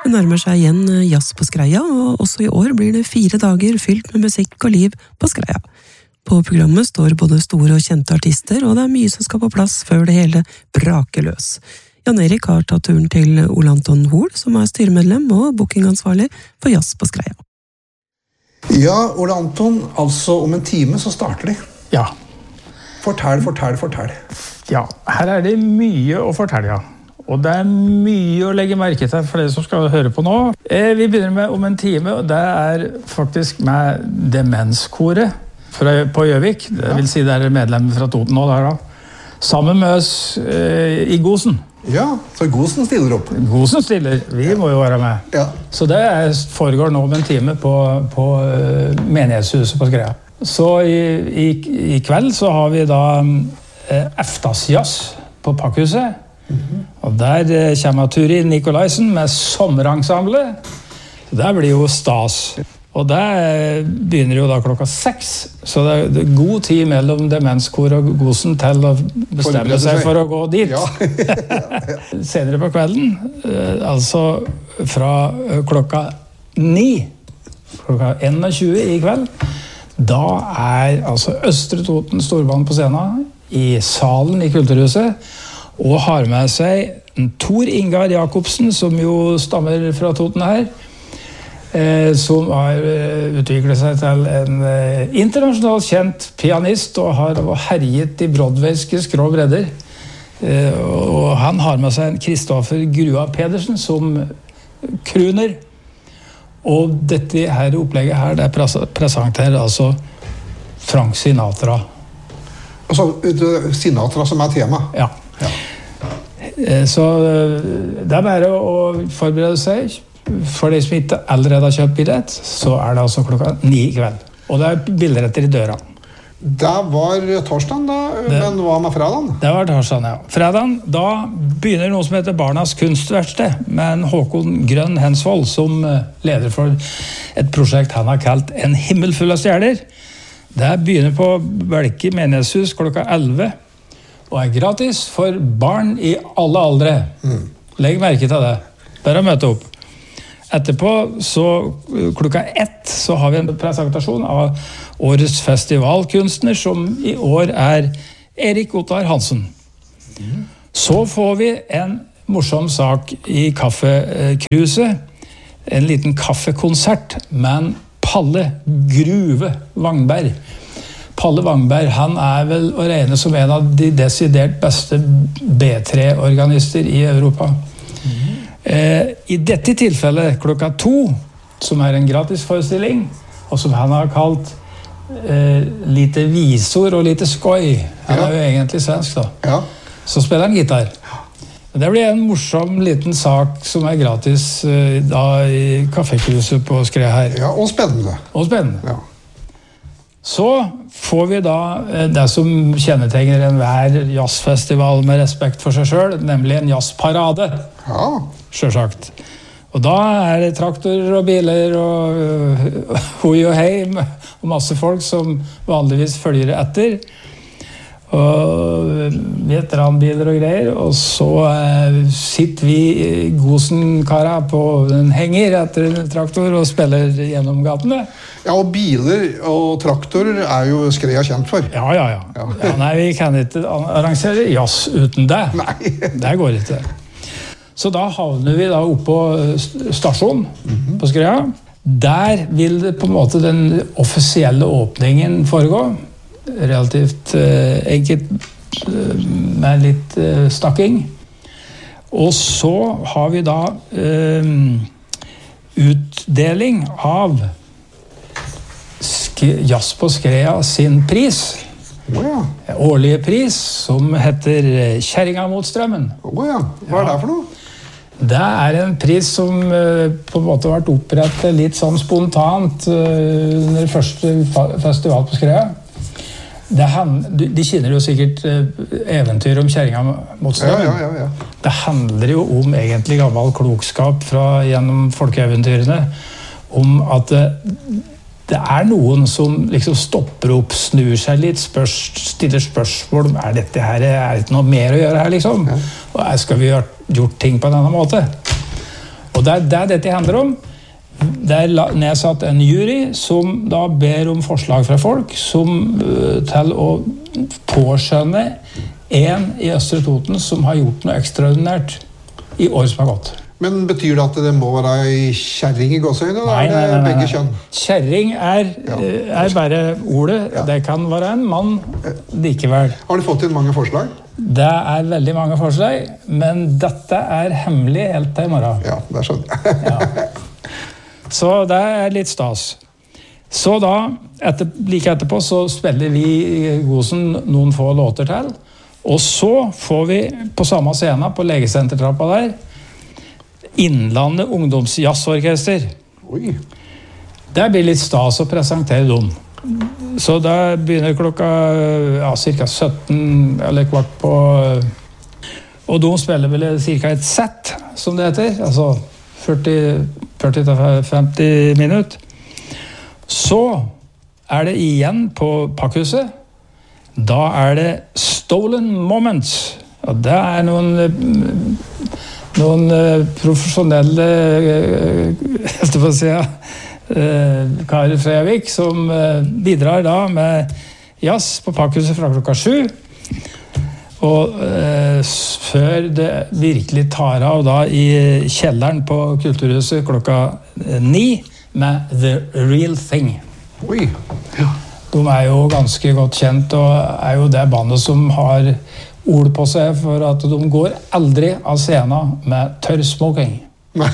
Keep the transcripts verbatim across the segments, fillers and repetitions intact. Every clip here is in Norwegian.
Det nærmer seg igjen jazz på Skreia, og også i år blir det fire dager fylt med musikk og liv på Skreia. På programmet står både store og kjente artister, og det er mye som skal på plass før det hele braker løs. Jan Erik har tatt turen til Ole Anton Hoel, som er styremedlem og bookingansvarlig for jazz på Skreia. Ja, Ole Anton, altså om en time så starter de. Ja. Fortell, fortell, fortell. Ja, her er det mye å fortelle, ja. Og det er mye å legge merke til for dere som skal høre på nå. Eh, vi begynner med om en time, og det er faktisk med Demenskoret fra, på Gjøvik. Det vil si det er medlemmer fra Toten nå der da. Sammen med oss eh, i Gosen. Ja, så Gosen stiller opp. Gosen stiller, vi ja. Må jo være med. Ja. Så det er, foregår nå om en time på, på uh, menighetshuset på Skreia. Så i, i, i kveld så har vi da uh, Eftasjazz på Pakkhuset. Mm-hmm. Og der uh, kommer Turi Nikolaisen med sommerensemble. Det blir jo stas. Og det begynner jo da klokka seks, så det er, det er god tid mellom Demenskor og Gosen til å bestemme seg for å gå dit. Ja. Senere på kvelden, uh, altså fra uh, klokka ni, klokka tjueen i kveld, da er altså Østre Toten Storband på scenen i salen i Kulturhuset, og har med seg Tor Ingar Jakobsen, som jo stammer fra Toten her, eh, som har eh, utviklet seg til en eh, internasjonalt kjent pianist, og har herjet i Broadwayske skrå bredder. Eh, og han har med seg en Kristoffer Grua Pedersen som kruner. Og dette her opplegget her, det presenterer altså Frank Sinatra. Altså Sinatra som er tema? Ja. Ja. Så det er bare å forberede seg. For de som ikke allerede har kjøpt billett, så er det altså klokka ni i kveld. Og det er billetter i døra. Det var torsdagen da, det, men hva med fredagen? Det var torsdagen, ja. Fredagen, da begynner noe som heter Barnas kunstverksted, med Håkon Grønn Hensvold som leder for et prosjekt han har kalt En himmel full av stjerner. Det begynner på Belke menighetshus klokka elleve, og er gratis for barn i alle aldre. Mm. Legg merke til det. Bare møte opp. Etterpå, så klokka ett, så har vi en presentasjon av årets festivalkunstner, som i år er Erik Ottar Hansen. Mm. Så får vi en morsom sak i kaffekruset. En liten kaffekonsert med Palle Gruve Wangberg. Palle Wangberg, han er vel å regne som en av de desidert beste B tre-organister i Europa. Mm. Eh, I dette tilfellet klokka to, som er en gratis forestilling, og som han har kalt eh, lite visor og lite skoj. Han ja. Er jo egentlig svensk da. Ja. Så spiller han gitar. Det blir en morsom liten sak som er gratis eh, da i kaffekruset på Skreia her. Ja, og spennende. Og spennende. Ja. Så får vi da det som kjennetegner en hver jazzfestival med respekt for seg selv, nemlig en jazzparade. Ja. Selvsagt. Og da er det traktorer og biler og uh, hoi og hei og masse folk som vanligvis følger etter. Og veteranbiler og greier. Og så uh, sitter vi Gosen-kara på en henger etter en traktor og spiller gjennom gatene. Ja, og biler og traktorer er jo Skreia kjent for. Ja, ja, ja. ja. ja nei, vi kan ikke arrangere jazz uten det. Nei. Det går ikke. Så da havner vi da oppe på stasjonen mm-hmm. på Skreia. Der vil det på en måte den offisielle åpningen foregå. Relativt uh, enkelt uh, med litt uh, snakking. Og så har vi da uh, utdeling av Jazz på Skreia sin pris. Oh, ja. Årlige pris som heter Kjerringa mot strømmen. Oh, ja. Hva er det for noe? Det er en pris som uh, på en måte har vært opprettet litt sånn spontant uh, under første festival på Skreia. Det hand, de kjenner jo sikkert uh, eventyr om Kjerringa mot strømmen. Ja, ja, ja, ja. Det handler jo om egentlig gammel klokskap fra, gjennom folkeeventyrene, om at uh, det er noen som liksom stopper opp, snur seg litt, spørs, stiller spørsmål om er dette her, er det noe mer å gjøre her liksom? Ja. Og skal vi ha gjort ting på en annen måte? Og Og det er det dette handler om. Det er nedsatt en jury som da ber om forslag fra folk som, uh, til å påskjønne en i Østre Toten som har gjort noe ekstraordinært i år som har gått. Men betyr det at det må være ei kjerring i gåsøyne, eller nei, er det nei, nei, nei. begge kjønn? Kjerring er, ja. er bare ordet. Ja. Det kan være en mann likevel. Har du fått inn mange forslag? Det er veldig mange forslag, men dette er hemmelig helt til i morgen. Ja, det skjønner jeg. ja. Så det er litt stas. Så da, etter, like etterpå, så spiller vi i Gosen noen få låter til. Og så får vi på samme scene på legesentertrappa der Innlandet ungdomsjazzorkester. Oi. Det blir litt stas å presentere dem. Så da begynner klokka ja, cirka sytten eller kvart på. Og de spiller vel cirka et sett, som det heter. Altså førti til femti minutter. Så er det igjen på Pakkhuset. Da er det Stolen Moments. Og det er noen noen profesjonelle jeg skal si, karer fra Gjøvik som bidrar da med jazz på Pakkhuset fra klokka sju. Og eh, før det virkelig tar av da i kjelleren på Kulturhuset klokka ni med The Real Thing. Oi, ja. De er jo ganske godt kjent, og er jo det bandet som har ord på seg for at de går aldri av scenen med tørr smoking. Nei.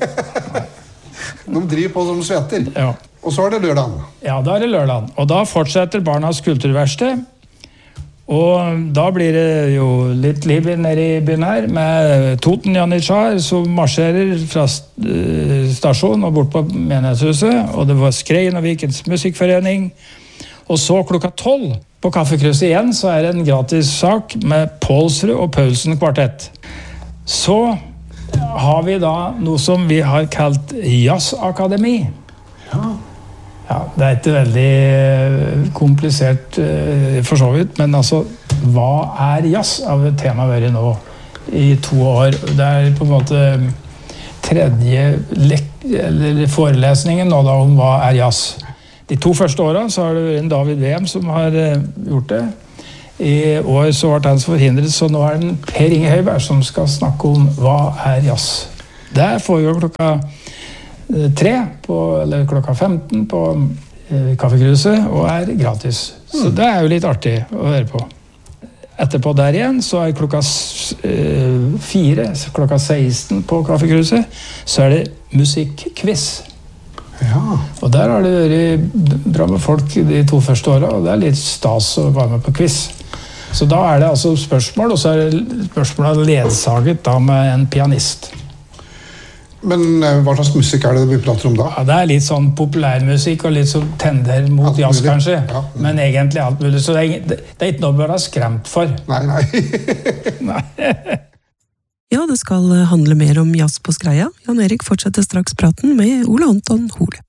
De driver på som svetter. Ja. Og så er det lørdagen. Ja, da er det lørdagen. Og da fortsetter Barnas kulturverksted. Og da blir det jo litt liv nede i byen her, med Toten Janitsjar som marsjerer fra stasjonen og bort på menighetshuset, og det var Skreien og Vikens musikkforening. Og så klokka tolv på Kaffekrysset igjen, så er det en gratis sak med Paulsrud og Paulsen kvartett. Så har vi da noe som vi har kalt Jazzakademi. Ja. Ja, det er ikke veldig komplisert for så vidt, men altså, hva er jazz av et tema vært nå i to år? Det er på en måte tredje eller forelesningen nå da om hva er jazz. De to første årene så har det vært en David Wem som har gjort det. I år så ble han forhindret, så nå er det Per Inge Høiberg som skal snakke om hva er jazz. Der får vi klokka tre, på, eller klokka femten på eh, Kaffekruset, og er gratis. Så det er jo litt artig å høre på. Etterpå der igjen, så er klokka eh, fire, klokka seksten på Kaffekruset, så er det musikkquiz. Ja. Og der har det vært bra med folk de to første årene, og det er litt stas å være med på quiz. Så da er det altså spørsmål, og så er det spørsmål ledsaget da med en pianist. Men hva slags musikk er det vi prater om da? Ja, det er litt sånn populærmusikk og litt sånn tender mot jazz, kanskje. Ja. Men egentlig alt mulig. Så det er, det er ikke noe å være skremt for. Nei, nei. nei. Ja, det skal handle mer om jazz på Skreia. Jan Erik fortsetter straks praten med Ole Anton Hole.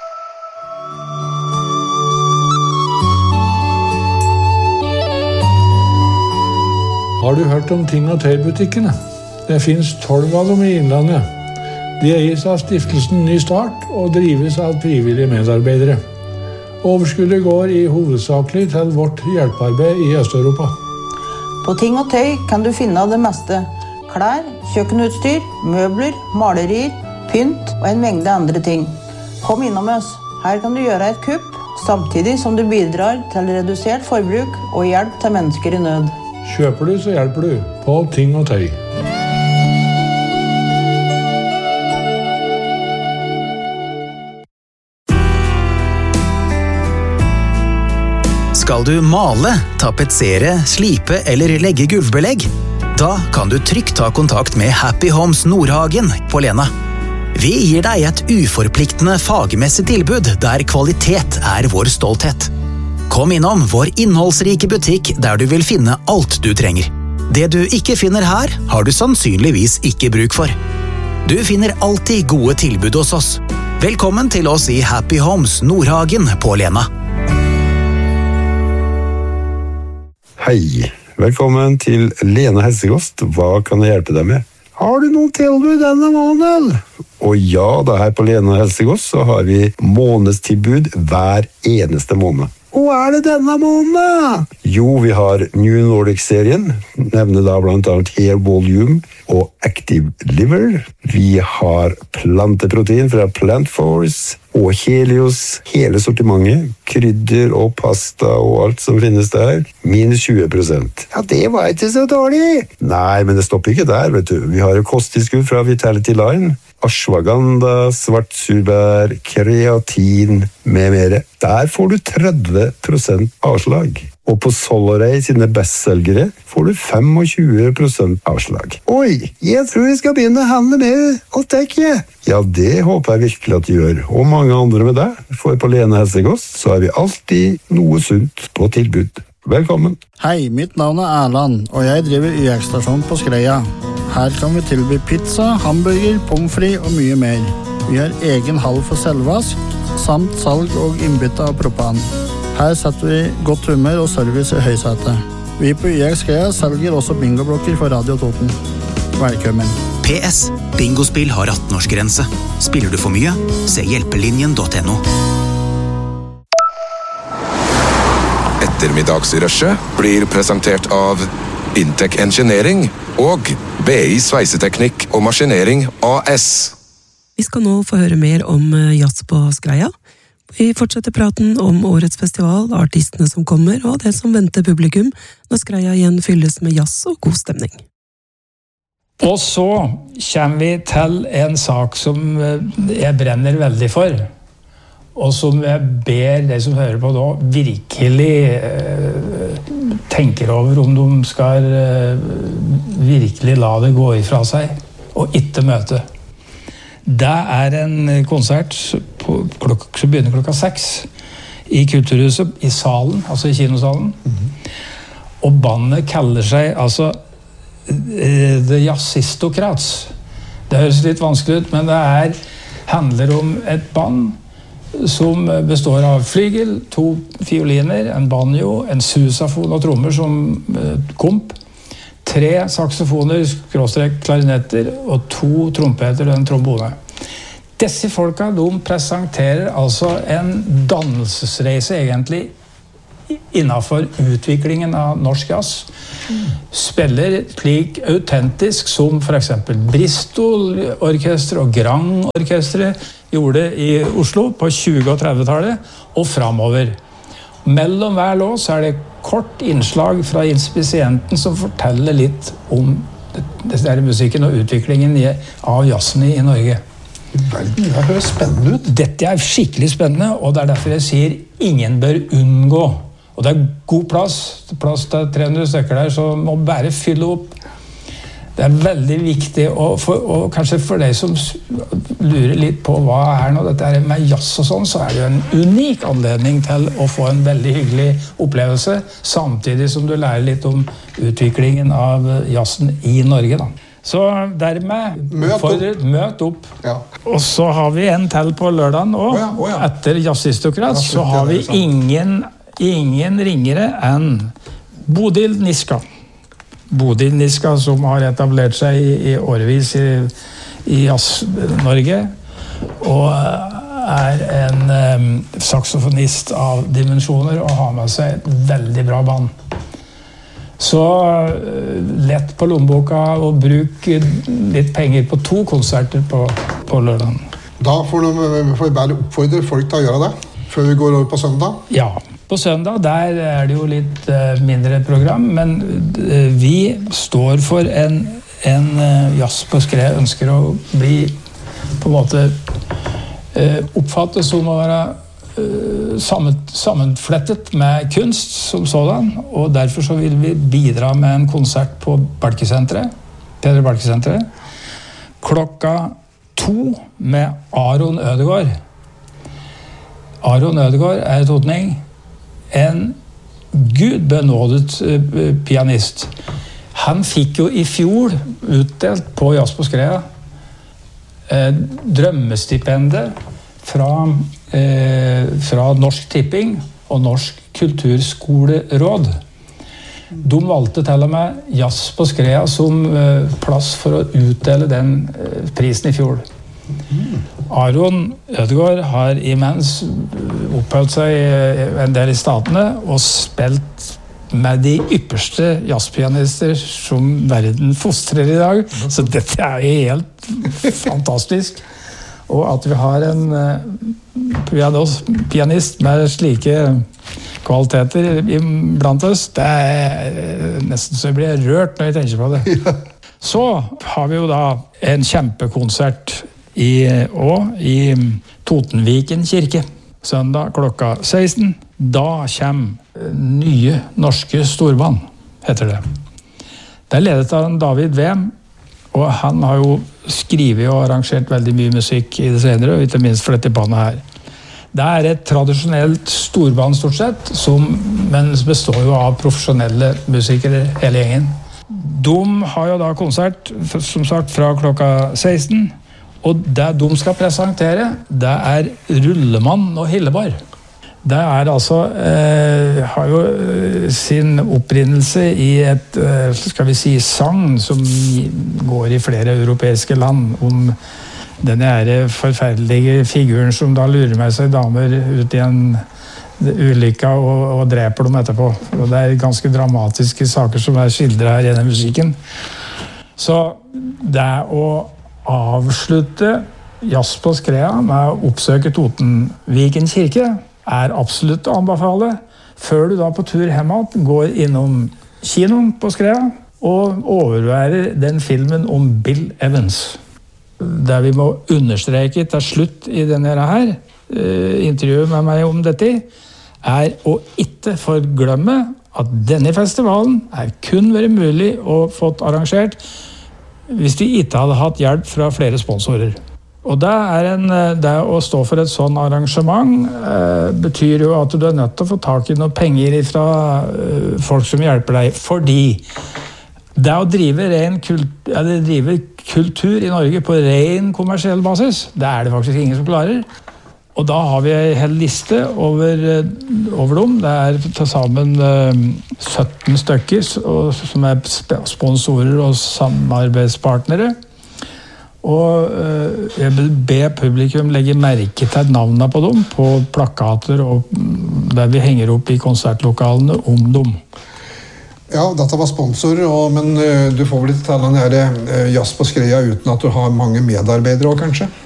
Har du hørt om Ting og Tøy-butikkene? Det finnes tolv av dem i Innlandet. De eies av stiftelsen Ny Start og drives av frivillige medarbeidere. Overskuddet går i hovedsakelig til vårt hjelpearbeid i Øst-Europa. På Ting og Tøy kan du finne det meste. Klær, kjøkkenutstyr, møbler, malerier, pynt og en mengde andre ting. Kom innom oss. Her kan du gjøre et kupp, samtidig som du bidrar til redusert forbruk og hjelp til mennesker i nød. Kjøper du, så hjelper du. På Ting og Tøy. Skal du male, tapetsere, slipe eller legge gulvbelegg? Da kan du trygt ta kontakt med Happy Homes Nordhagen på Lena. Vi gir deg et uforpliktende fagmessig tilbud der kvalitet er vår stolthet. Kom innom vår innholdsrike butikk der du vil finne alt du trenger. Det du ikke finner her, har du sannsynligvis ikke bruk for. Du finner alltid gode tilbud hos oss. Velkommen til oss i Happy Homes Nordhagen på Lena. Hei, velkommen til Lena Hestekost. Hva kan jeg hjelpe deg med? Har du noen tilbud denne måneden? Og ja, da her på Lena Helsegås så har vi månedstilbud hver eneste måned. Og er det denne måneden? Jo, vi har New Nordic-serien, nevner da blant annet Hair Volume og Active Liver. Vi har planteprotein fra Plant Force og Helios, hele sortimentet, krydder og pasta og alt som finnes der, minus tjue prosent. Ja, det var ikke så dårlig! Nei, men det stopper ikke der, vet du. Vi har kosttilskudd fra Vitality Line, ashwagandha, svartsurbær, kreatin med mere. Der får du tretti prosent avslag. Og på Solarey sine bestselgere får du tjuefem prosent avslag. Oi, jeg tror jeg skal begynne å handle med å tekke. Ja, det håper jeg virkelig at du gjør. Og mange andre med deg. For på Lena Helsegås så har vi alltid noe sunt på tilbud. Velkommen. Hei, mitt navn er Erland, og jeg driver Y X-stasjon på Skreia. Her kan vi tilby pizza, hamburger, pommes frites og mye mer. Vi har egen hall for selvvask, samt salg og innbytte av propan. Her setter vi godt humør og service i høysetet. Vi på Y X Skreia selger også bingoblokker for Radio Toten. Velkommen. P S. Bingospill har atten-årsgrense. Spiller du for mye? Se hjelpelinjen punktum no. Ettermiddagsrushet blir presentert av Intec Engineering og B I Sveiseteknikk og Maskinering A S. Vi skal nå få høre mer om jazz på Skreia. Vi fortsetter praten om årets festival, artistene som kommer, og det som venter publikum når Skreia igjen fylles med jazz og god stemning. Og så kommer vi til en sak som jeg brenner veldig for, og som jeg ber de som hører på da virkelig eh, tenker over om de skal eh, virkelig la det gå ifra seg og ikke møte. Det er en konsert på klok- som begynner klokka seks i Kulturhuset, i salen, altså i kinosalen. Mm-hmm. Og bandet kaller seg altså uh, The Jazzistocrats. Det høres litt vanskelig ut, men det er, handler om et band som består av flygel, to fioliner, en banjo, en susafon og trommer som uh, komp, tre saksofoner, skråstrek klarinetter og to trompeter og en trombone. Disse folka, de presenterer altså en dannelsesreise egentlig innenfor utviklingen av norsk jazz. Spiller slik autentisk som for eksempel Bristol-orkester og Grand-orkestret gjorde i Oslo på tjue- og trettitallet og fremover. Mellom hver lås er det kort innslag fra inspisienten som forteller litt om denne musikken og utviklingen av jazzen i Norge. Det høres spennende ut. Dette er skikkelig spennende, og det er derfor jeg sier ingen bør unngå. Og det er god plass, plass til tre hundre stykker der, så må bare fylle opp. Det er veldig viktig, og, for, og kanskje for deg som lurer litt på hva er nå dette er med jazz og sånn, så er det jo en unik anledning til å få en veldig hyggelig opplevelse, samtidig som du lærer litt om utviklingen av jazzen i Norge da. Så dermed, møt opp. Møt opp. Ja. Og så har vi en til på lørdagen også, oh ja, oh ja. Etter Jazzistokrat, ja, så har vi ingen, ingen ringere enn Bodil Niska. Bodil Niska, som har etablert seg i, i årevis i, i Jazz-Norge, og er en um, saksofonist av dimensjoner og har med seg et veldig bra band. Så lett på lommeboka og bruk litt penger på to konserter på, på lørdagen. Da får, de, får vi bare oppfordre folk til å gjøre det, før vi går over på søndag. Ja, på søndag der er det jo litt uh, mindre program, men uh, vi står for en, en uh, jazz på skred, ønsker å bli på en måte uh, oppfattet som å være Sammen, sammenflettet med kunst som sådan, og derfor så vil vi bidra med en konsert på Balkesenteret, Peder Balkesenteret, klokka to med Aron Ødegaard. Aron Ødegaard er totning, en gudbenådet uh, pianist. Han fikk jo i fjor utdelt på Jazz på Skreia uh, drømmestipendet fra Eh, fra Norsk Tipping og Norsk Kulturskoleråd. De valgte til og med Jazz på Skrea som uh, plass for å utdele den uh, prisen i fjor. Aron Ødegaard har imens oppholdt seg en del i statene og spilt med de ypperste jazzpianister som verden fostrer i dag. Så dette er helt fantastisk. Og at vi har en uh, pianist med slike kvaliteter blant oss, det er nesten så jeg blir rørt når jeg tenker på det. Så har vi jo da en kjempekonsert i, og i Totenviken kirke. Søndag klokka seksten. Da kommer Nye Norske Storband, heter det. Det er ledet av David Wem, og han har jo skrivet og arrangert veldig mye musikk i det senere, og ikke minst for dette bandet her. Det er et tradisjonelt storband stort sett, som, men består jo av profesjonelle musikere hele gjengen. De har jo da konsert, som sagt, fra klokka seksten, og det de skal presentere, det er Rullemann og Hillebar. Det er altså, eh, har jo sin opprinnelse i et, eh, skal vi si, sang som går i flere europeiske land om den her forferdelige figuren som da lurer med seg damer ut i en ulykke og, og dreper dem etterpå. Og det er ganske dramatiske saker som er skildret her i denne musikken. Så det er å avslutte Jazz på Skrea med å oppsøke Totenviken kirke er absolutt å anbefale. Før du da på tur hjemme går innom kinoen på Skrea og overværer den filmen om Bill Evans. Det vi må understreke til slutt i denne her, intervjuet med meg om dette, er å ikke forglemme at denne festivalen er kun vært mulig å få arrangert hvis vi ikke hadde hatt hjelp fra flere sponsorer. Og det, er en, det å stå for et sånn arrangement eh, betyr jo at du er nødt til å få tak i noen penger fra eh, folk som hjelper deg, fordi det å drive, ren kult, eller drive kultur i Norge på ren kommersiell basis, det er det faktisk ingen som klarer. Og da har vi en hel liste over, over dem. Det er til sammen sytten stykker som er sponsorer og samarbeidspartnere. Og jeg vil be publikum legge merke til navnene på dem på plakater og der vi henger opp i konsertlokalene om dem. Ja, dette var sponsor, og, men du får vel ikke til den her Jazz på Skrea uten at du har mange medarbeidere også, kanskje?